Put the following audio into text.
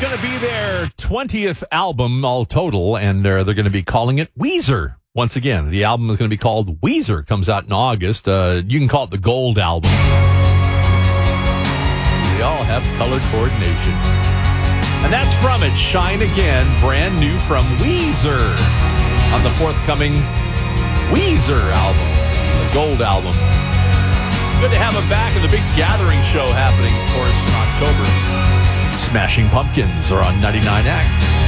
going to be their 20th album all total, and they're going to be calling it Weezer. Once again, the album is going to be called Weezer. Comes out in August. You can call it the Gold Album. They all have color coordination. And that's from it, Shine Again, brand new from Weezer, on the forthcoming Weezer album, the Gold Album. Good to have them back at the big gathering show happening, of course, in October. Smashing Pumpkins are on 99X.